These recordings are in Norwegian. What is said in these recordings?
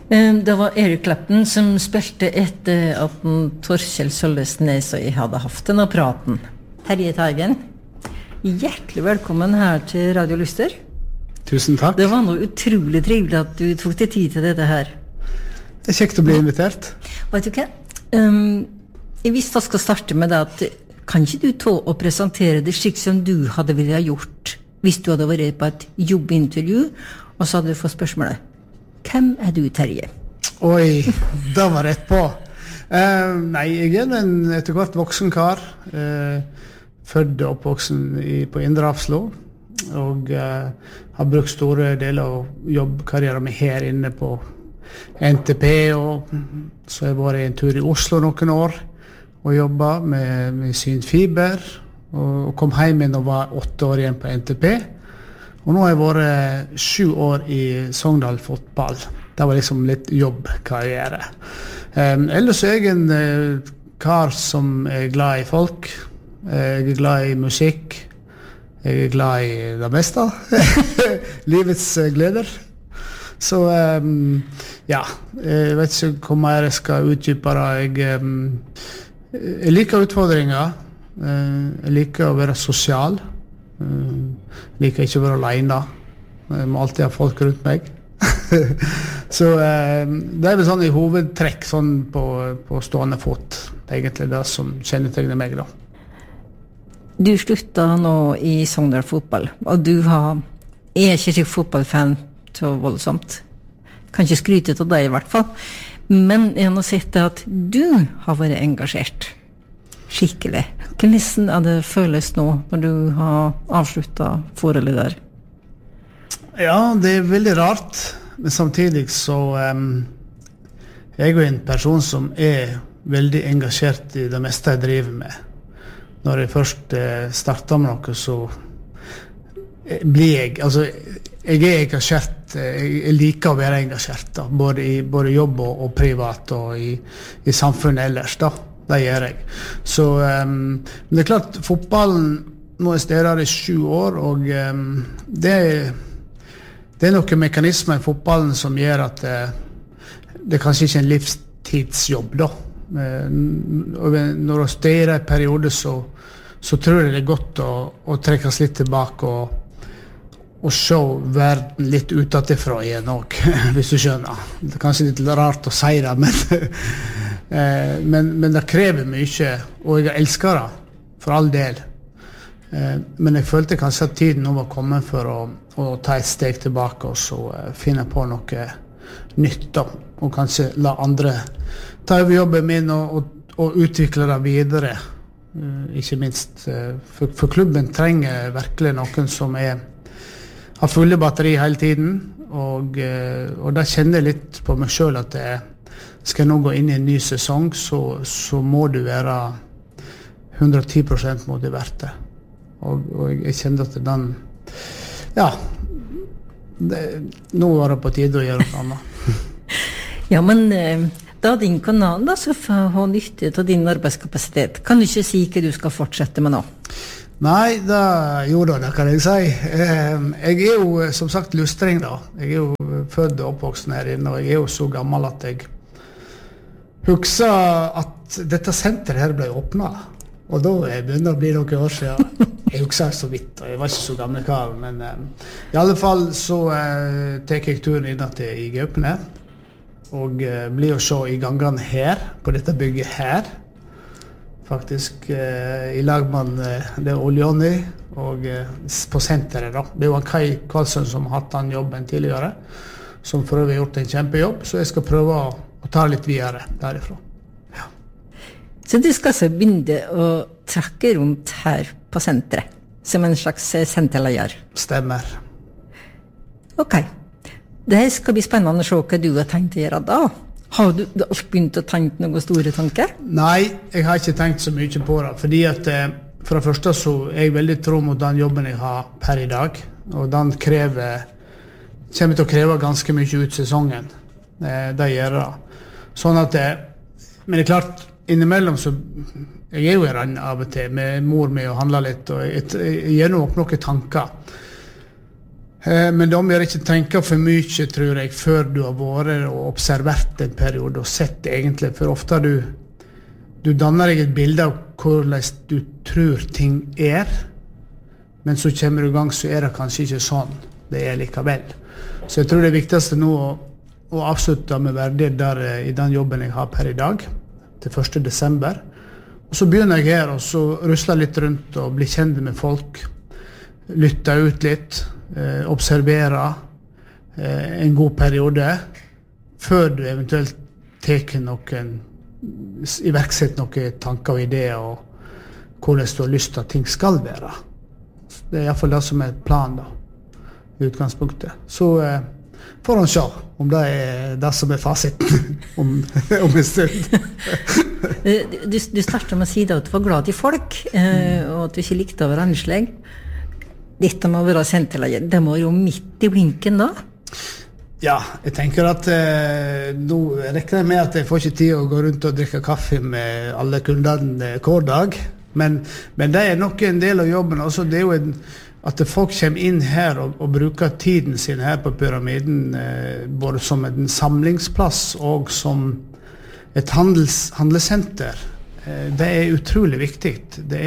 Det var Erik Clapton som spilte etter at Torkjell Sølvesnes og jeg hadde haft denne praten. Terje Teigen, hjertelig velkommen her til Radio Lyster. Tusen takk. Det var noe utrolig trivelig at du tok deg tid til dette her. Det kjekt å bli invitert. Vet du hva? Jeg visste jeg skal starte med det at kan ikke du ta og presentere det slik som du hadde ville ha gjort hvis du hadde vært på et jobbintervju, og så hadde du fått spørsmålet. Hvem du, Terje? Oi, da var rett på. Nei, jeg en etter hvert voksen kar. Født og oppvoksen på Indre Hafslo, og har brukt store deler av jobbkarrieren min her inne på NTP, og så har jeg vært en tur i Oslo noen år og jobbet med synfiber, og kom hjem igjen og var 8 år igjen på NTP. Og nå har jeg vært 7 år i Sogndal fotball. Det var liksom litt jobbkarriere. Ellers er jeg en kar som er glad i folk. Jeg er glad i musikk. Jeg er glad i det meste. Livets gleder. Så ja, jeg vet ikke hvor mer jeg skal utdype det. Jeg liker utfordringer. Jeg liker å være sosial. Liker ikke å være alene. Jeg må alltid ha folk rundt meg. Så det vel sånn i hovedtrekk sånn på stående fot. Det egentlig det som kjennetegner meg da. Du sluttet nå i Sogndal fotball, og du er ikke slik fotballfan så voldsomt. Kan ikke skryte av deg i hvert fall. Men jeg har sett at du har vært engasjert. Skikkelig. Hvordan det føles nå når du har avsluttet forholdet der? Ja, det veldig rart. Men samtidig så jeg jo en person som veldig engasjert i det meste jeg driver med. Når jeg først starter med noe, så blir jeg, altså jeg engasjert, jeg liker å være engasjert da, både jobb og privat og i samfunnet ellers da. Det gjør jeg. Så men det er klart, fotballen nå er stedet i 7 år, og det er noen mekanismer i fotballen som gjør at det kanskje ikke er en livstidsjobb da. Når du styrer en periode, så tror jeg det er godt å trekkes litt tilbake og se verden litt utenfra igjen også, hvis du skjønner. Det er kanskje litt rart å si det, men det krever mye, og jeg elsker det, for all del. Men jeg følte kanskje at tiden nå var kommet for å ta et steg tilbake, og så finne på noe nytt da, og kanskje la andre ta over jobben min og utvikle det videre. Ikke minst, for klubben trenger virkelig noen som har fulle batteri hele tiden, og da kjenner jeg litt på meg selv at skal jeg nå gå inn i en ny sesong, så må du være 110% motivert. Og jeg kjenner at den, ja, nå var det på tide å gjøre noe annet. Ja, men da din kanal da, så får ha nytte av din arbeidskapasitet. Kan du ikke si hva du skal fortsette med nå? Nei, det kan jeg si. Jeg er jo som sagt lustring da. Jeg er jo født og oppvoksen her inne, og jeg er jo så gammel at jeg husker at dette senteret her ble åpnet. Og da begynner det å bli noen år siden. Jeg husker så vidt, og jeg var ikke så gamle kar, men i alle fall så tek jeg turen inn til i Gaupne, og blir å se i gangene her, på dette bygget her, faktisk i lag med det Oljonny, og på senteret da. Det var Kai Karlsson som har hatt den jobben tidligere, som for øvrig har gjort en kjempejobb, så jeg skal prøve å ta litt videre derifra. Ja. Så du skal så begynne å trakke rundt her på senteret, som en slags senterleier? Stemmer. Ok. Det skal bli spennende å se hva du har tenkt å gjøre da. Har du begynt å tenke noen store tanker? Nei, jeg har ikke tenkt så mye på det, fordi at for det første så er jeg veldig tro mot den jobben jeg har per i dag, og den kommer til å kreve ganske mye ut sesongen. Det gjør det. Sånn at men det er klart, innimellom så jeg er jo i rann av og til med mor med å handle litt, og jeg gjør nok noen tanker. Men da må jeg ikke tenke for mye, tror jeg, før du har vært og observert en periode og sett egentlig, for ofte du danner deg et bilde av hvordan du tror ting men så kommer du i gang, så det kanskje ikke sånn det likevel. Så jeg tror det viktigste nå å avslutte med verdighet der i den jobben jeg har per i dag, til 1. desember. Og så begynner jeg her, og så rusler litt rundt og blir kjent med folk, lytter ut litt, observerer en god periode, før du eventuelt iverksetter noen tanker og ideer, og hvordan du har lyst til at ting skal være. Det I hvert fall det som planen da, I utgangspunktet. Så får han se om det det som fasiten om en stund. Du startet med å si at du var glad I folk, og at du ikke likte å være anslag. Dette må være senterlaget. Det må jo midt I blinken da. Ja, jeg tenker at nå rekker jeg med at jeg får ikke tid å gå rundt og drikke kaffe med alle kundene hver dag. Men det nok en del av jobben. Altså, det jo at folk kommer inn her og bruker tiden sin her på pyramiden, både som en samlingsplass og som et handelssenter. Det utrolig viktig. Det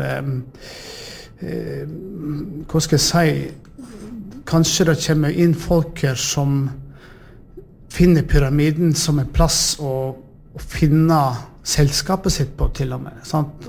hva skal jeg si, kanskje det kommer inn folk her som finner pyramiden som en plass å finne selskapet sitt på til og med. Sant?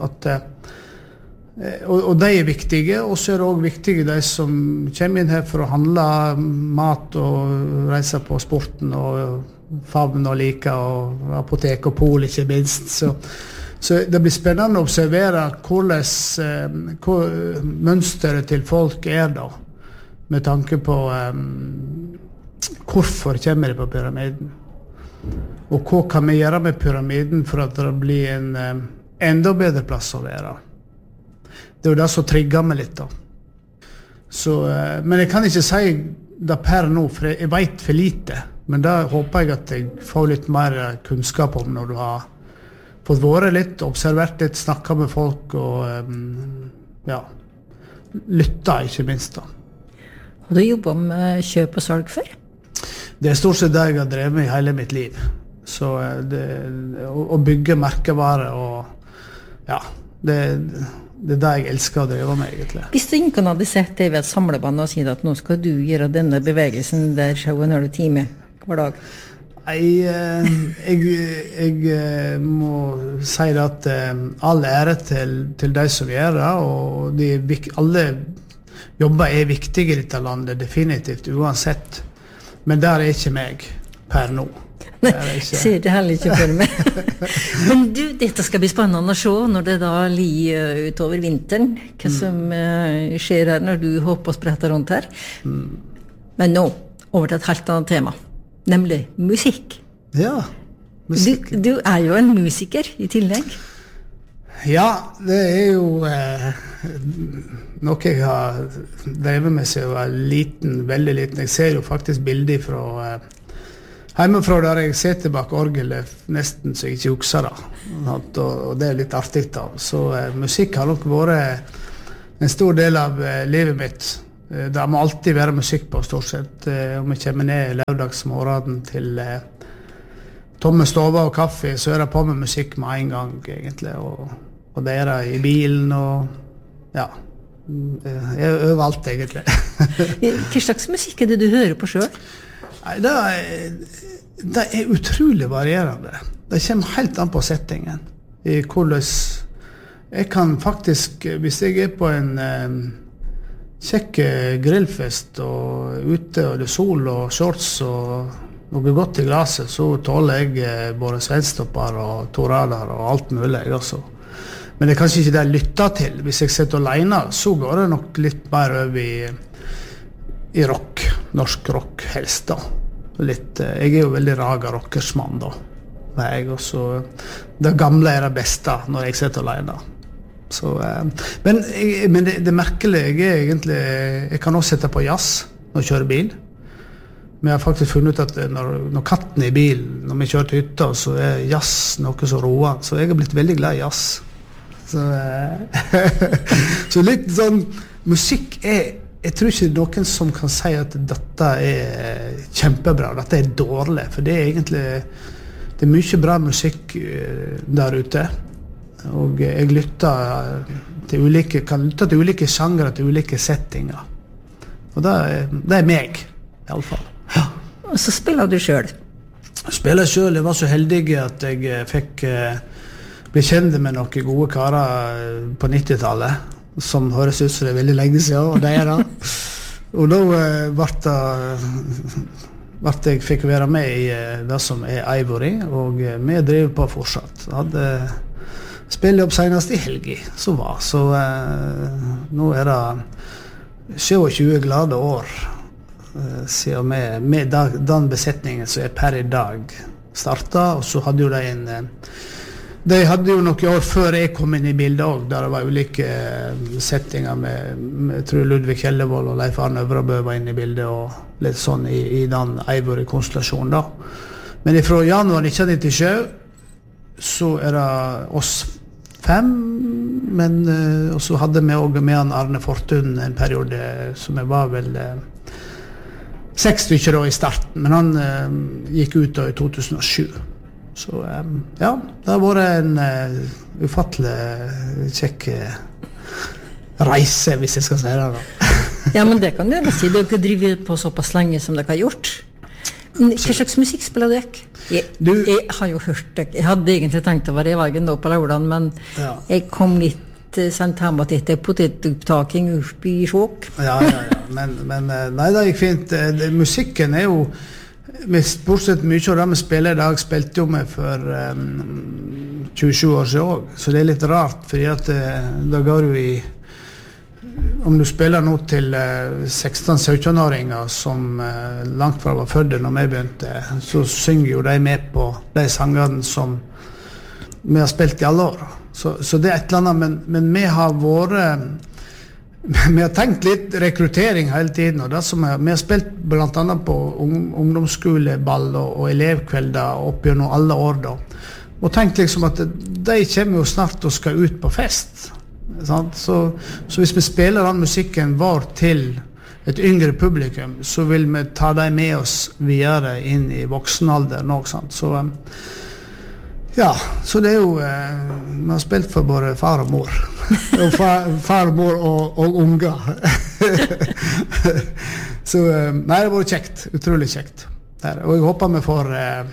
Og de viktige, og så det også viktige de som kommer inn her for å handle mat og reise på sporten og favn og like og apotek og pol ikke minst. Så det blir spennende å observere hvordan mønsteret til folk da, med tanke på hvorfor kommer de på pyramiden. Og hva kan vi gjøre med pyramiden for at det blir en enda bedre plass å være. Det jo det som trigger meg litt da. Så, men jeg kan ikke si det per nå, for jeg vet for lite. Men da håper jeg at jeg får litt mer kunnskap om når du har fått vært litt, observert litt, snakket med folk og ja, lyttet ikke minst da. Har du jobbet med kjøp og salg før? Det stort sett det jeg har drevet med I hele mitt liv. Så å bygge merkevarer og ja, det det jeg elsker å drive med egentlig. Hvis du ikke hadde sett deg ved et samlebånd og sier at nå skal du gjøre denne bevegelsen der en halv time hver dag? Jeg må si at all ære til de som gjør det, og alle jobber viktige I dette landet, definitivt, uansett. Men der ikke meg per nå. Nei, ser det heller ikke for meg. Men du, dette skal bli spennende å se når det da lir utover vinteren, hva som skjer her når du hopper og spretter rundt her. Men nå, over til et helt annet tema, nemlig musikk. Ja, musikk. Du jo en musiker I tillegg. Ja, det jo noe jeg har drevet med siden jeg var liten, veldig liten. Jeg ser jo faktisk bilder fra hjemmefra der jeg sitter bak orgelet nesten så jeg ikke husker det. Og det litt artig da. Så musikk har nok vært en stor del av livet mitt. Det må alltid være musikk på stort sett. Om jeg kommer ned lørdagsmorgen til tomme stover og kaffe, så det på med musikk med en gang egentlig. Og det det I bilen og ja, overalt egentlig. Hva slags musikk det du hører på selv? Det utrolig varierende. Det kommer helt an på settingen. I hvordan jeg kan faktisk, hvis jeg på en kjekk grillfest og ute og det sol og shorts og noe godt I glaset, så tåler jeg både svenstopper og torader og alt mulig også. Men det kanskje ikke det jeg lytter til. Hvis jeg sitter alene, så går det nok litt mer over I rock, norsk rock helst da. Litt, jeg jo veldig raga rockersmann da. Det gamle det beste når jeg sitter alene. Så, men det merkelige jeg egentlig, jeg kan også sette på jazz når jeg kjører bil. Men jeg har faktisk funnet ut at når katten I bilen, når vi kjører til hytta, så jazz noe så roende. Så jeg har blitt veldig glad I jazz. Så litt sånn, musikk jeg tror ikke noen som kan si at dette kjempebra, dette dårlig, for det egentlig det mye bra musikk der ute, og jeg lytter til kan lytte til ulike sjangre, til ulike settinger, og det meg I alle fall. Ja. Og så spiller du selv? Spiller selv, jeg var så heldig at jeg fikk bli kjent med noen gode karer på 90-tallet, som høres ut som det veldig lenge siden, og det det. Og da jeg fikk være med I det som Ivory, og vi driver på fortsatt. Jeg hadde spillet opp senest I helgi, så nå det 27 glade år siden med den besetningen som per I dag startet, og så hadde jo de hadde jo noen år før jeg kom inn I bildet også, der det var ulike settinger med jeg tror Ludvig Kjellevold og Leif Arne Øvrabø var inne I bildet, og litt sånn I den Ivory-konstellasjonen da. Men fra januar 1997 så det oss 5, men og så hadde vi også med han Arne Fortun en periode som jeg var vel 6 stykker da I starten, men han gikk ut da I 2007. Så ja, det har vært en ufattelig kjekk reise, hvis jeg skal si det da. Ja, men det kan du si. Dere driver på såpass lenge som dere har gjort. Hva slags musikk spiller dere? Jeg har jo hørt det. Jeg hadde egentlig tenkt å være I Vargen da på lørdagen, men jeg kom litt sent hjemme til etter potetopptaking oppe I Sjåk. Ja, men nei, det gikk fint. Musikken jo bortsett mye av det vi spiller I dag, spilte jo vi for 27 år siden også, så det litt rart, fordi at da går du om du spiller nå til 16-17-åringer som langt fra var fødde når vi begynte, så synger jo de med på de sangene som vi har spilt I alle år. Så det et eller annet, men vi har tenkt litt rekruttering hele tiden, og det som vi har spilt blant annet på ungdomsskoleball og elevkvelder opp gjennom alle år da, og tenkt liksom at de kommer jo snart og skal ut på fest, sant? Så hvis vi spiller den musikken vår til et yngre publikum, så vil vi ta dem med oss videre inn I voksenalder nå, sant? Så ja, så det jo vi har spilt for både far og mor og far og mor og unger så nei, det var kjekt, utrolig kjekt og jeg håper vi får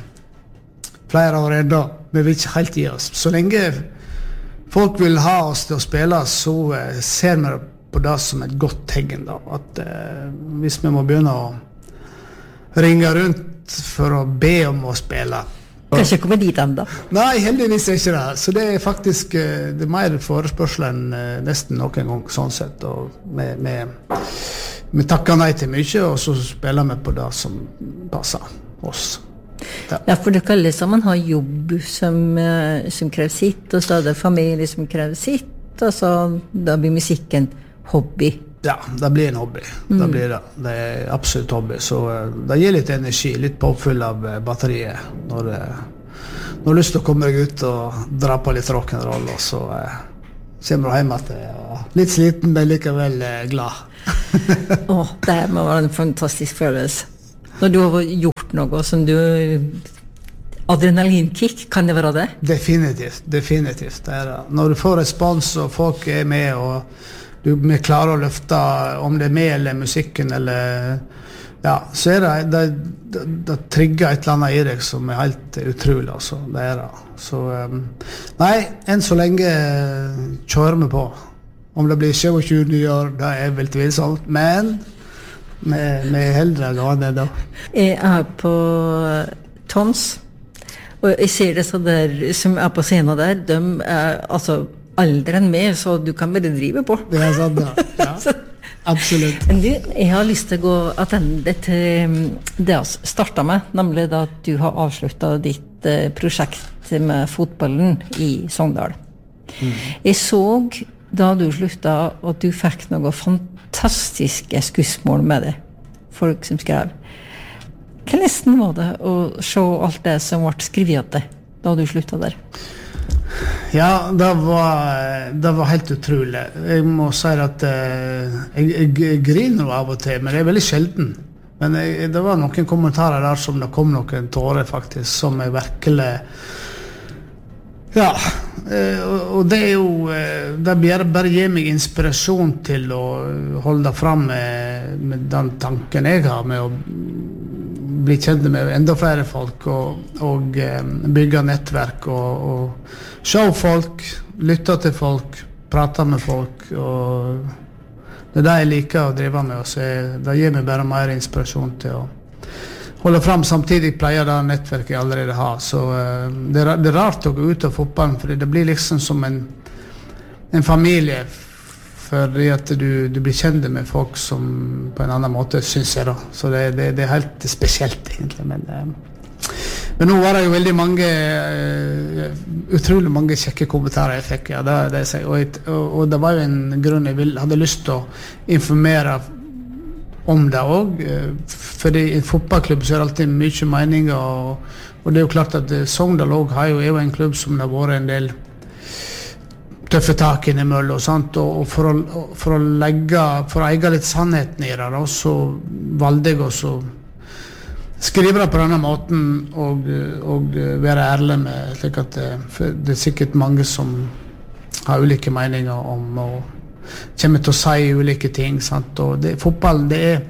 flere år enda, vi vil ikke helt gi oss så lenge folk vil ha oss til å spille så ser vi på det som et godt tegn da, at hvis vi må begynne å ringe rundt for å be om å spille Kanskje komme dit enda? Nei, heldigvis ikke det. Så det faktisk det mer forespørsel enn nesten noen gang sånn sett. Og vi takker nei til mye, og så spiller vi på det som passer oss. Ja, for det kalles at man har jobb som krever sitt, og så det familie som krever sitt, og så da blir musikken hobby. Ja, det blir en hobby. Det blir det. Det absolutt hobby. Så det gir litt energi, litt påfyll av batteriet når du har lyst til å komme deg ut og dra på litt rock'n'roll, og så kommer du hjem at litt sliten, men likevel glad. Det må være en fantastisk følelse. Når du har gjort noe som du adrenalinkick, kan det være det? Definitivt. Det det. Når du får respons, og folk med, og vi klarer å løfte om det med eller musikken eller ja, så det trigger et eller annet I deg som helt utrolig altså, det det så nei, enn så lenge kjører vi på om det blir 27 nye år, det vel tvilsomt, men vi heldre gående da Jeg på Tons og jeg ser det så der som på scenen der, de altså alderen med, så du kan bare drive på. Det sant, ja. Absolutt. Men jeg har lyst til å gå attende til det jeg startet med, nemlig da at du har avsluttet ditt prosjekt med fotballen I Sogndal. Jeg så da du sluttet at du fikk noen fantastiske skussmål med det. Folk som skrev. Hvordan var det å se alt det som ble skrevet da du sluttet der? Ja, det var helt utrolig. Jeg må si at jeg griner av og til, men det veldig sjelden. Men det var noen kommentarer der som det kom noen tårer faktisk, som jeg virkelig... Ja, og det jo... Det bare gir meg inspirasjon til å holde fram med den tanken jeg har, med å bli kjent med enda flere folk, og bygge nettverk, og se folk, lytte til folk, prate med folk, og det det jeg liker å drive med, så det gir meg bare mer inspirasjon til å holde fram. Samtidig pleier det nettverket jeg allerede har, så det rart å gå ut av fotballen, for det blir liksom som en familie, fordi at du blir kjent med folk som på en annen måte, synes jeg da. Så det helt spesielt egentlig, men nå var det jo veldig mange, utrolig mange kjekke kommentarer jeg fikk, ja, det jeg sier, og det var jo en grunn jeg hadde lyst til å informere om det også, fordi i en fotballklubb så det alltid mye meninger, og det jo klart at Sogndal også er jo en klubb som det har vært en del tøffe tak innimellom, og sant, og for å eie litt sannheten i det, da, så valgte jeg også skrive det på denne måten og være ærlig med, slik at det sikkert mange som har ulike meninger om og kommer til å si ulike ting, sant, og fotball,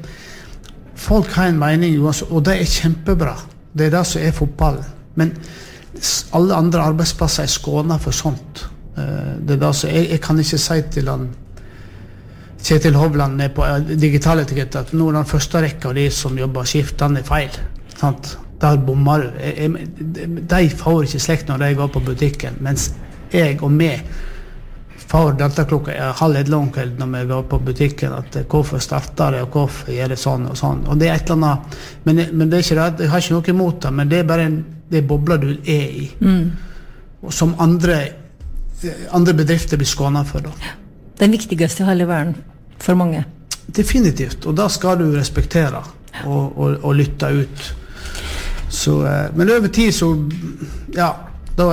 folk har en mening, og det kjempebra, det det som fotball, men alle andre arbeidsplasser skånet for sånt, det da så jeg kan ikke si til han Kjetil Hovland på digitale etikett at nå den første rekka av de som jobber skift, den feil, sant? Der bommer du. De får ikke slekt når de går på butikken, mens jeg og meg får dette klokka 12:30 om kvelden når vi går på butikken, at hvorfor starter det, og hvorfor gjør det sånn og sånn, og det et eller annet, men det ikke det, jeg har ikke noe imot det, men det bare det bobler du i, og som andre bedrifter blir skånet for da. Den viktigste i hele verden for mange. Definitivt, og da skal du respektere og lytte ut. Så, men over tid så, ja, da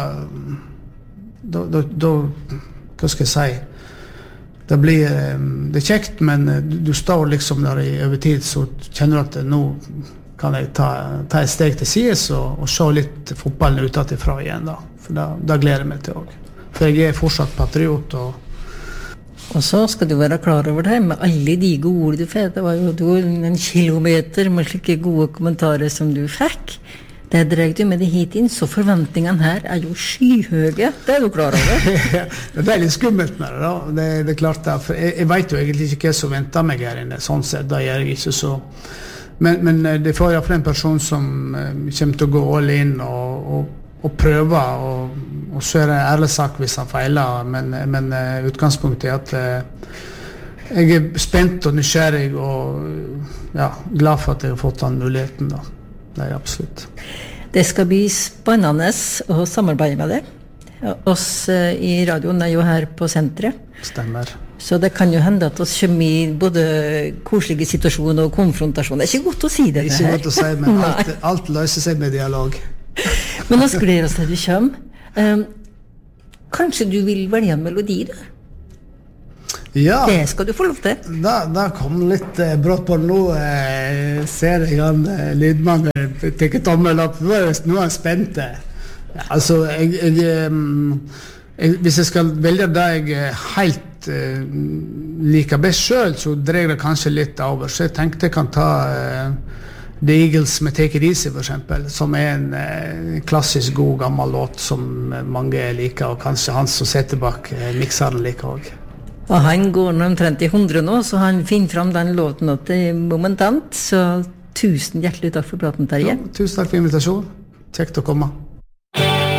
det hva skal jeg si, det kjekt, men du står liksom der over tid, så kjenner du at nå kan jeg ta et steg til sides og se litt fotballen utenfra igjen da, for da gleder jeg meg til også. For jeg fortsatt patriot, og så skal du være klar over det med alle de gode ord du fikk. Det var jo en kilometer med slike gode kommentarer som du fikk. Det dreg du med det hit inn, så forventningene her jo skyhøye. Det du klar over. Det litt skummelt med det da. Det klart det, for jeg vet jo egentlig ikke hva som venter meg her inne, sånn sett, da gjør jeg ikke så. Men det får i hvert fall en person som kommer til å gå all in og prøve, og så det en ærlig sak hvis han feiler, men utgangspunktet at jeg spent og nysgjerrig og ja, glad for at jeg har fått den muligheten da. Det absolutt. Det skal bli spennende å samarbeide med deg. Oss i radioen jo her på senteret. Stemmer. Så det kan jo hende at oss kommer i både koselige situasjoner og konfrontasjon. Det ikke godt å si det her. Ikke godt å si, men alt løser seg med dialog. Men oss gleder oss til du kommer. Kanskje du vil velge en melodi da? Ja. Det skal du få lov til. Da kom litt brått på nå. Ser jeg han lydmannen tenker tommel opp. Nå jeg spent. Altså, hvis jeg skal velge det jeg helt liker best selv, så dreier det kanskje litt over. Så jeg tenkte jeg kan ta The Eagles med Take It Easy for eksempel, som en klassisk god gammel låt som mange liker, og kanskje han som setter bak mikseren liker også. Og han går omtrent i 100 nå, så han finner fram den låten til momentant, så tusen hjertelig takk for praten, Terje. Ja, tusen takk for invitasjonen. Kjekt å komme.